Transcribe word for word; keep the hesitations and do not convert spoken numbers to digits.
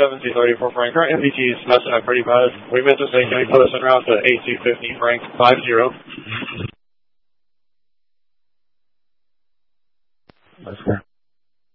seven two thirty for Frank. Current M V T is messing up pretty bad. We meant to say, can we put us en route to eight two fifty, Frank, five zero. That's fair.